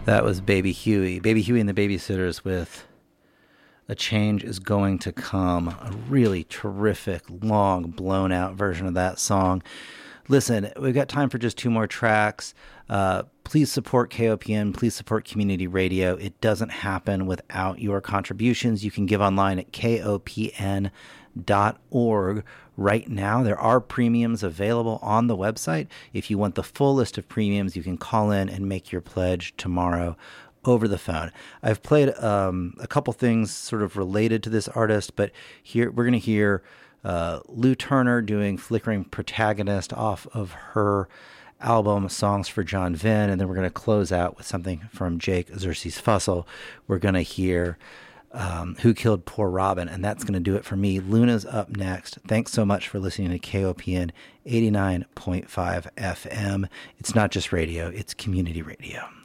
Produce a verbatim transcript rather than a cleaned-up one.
That was Baby Huey. Baby Huey and the Babysitters with A Change Is Going to Come. A really terrific, long, blown-out version of that song. Listen, we've got time for just two more tracks. Uh, please support K O P N. Please support community radio. It doesn't happen without your contributions. You can give online at K O P N dot org. Right now, there are premiums available on the website. If you want the full list of premiums, you can call in and make your pledge tomorrow over the phone. I've played um, a couple things sort of related to this artist, but here we're going to hear uh, Lou Turner doing Flickering Protagonist off of her album Songs for John Vinn, and then we're going to close out with something from Jake Xerxes Fussell. We're going to hear Um, Who Killed Poor Robin, and that's going to do it for me. Luna's up next. Thanks so much for listening to K O P N eighty-nine point five F M. It's not just radio, it's community radio.